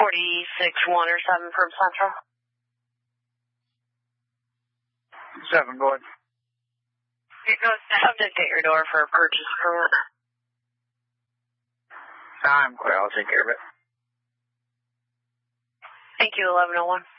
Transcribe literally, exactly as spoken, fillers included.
forty-six one or seven from Central. Seven, go ahead. It goes to have to get your door for a purchase permit. I'm clear, I'll take care of it. Thank you, eleven oh one.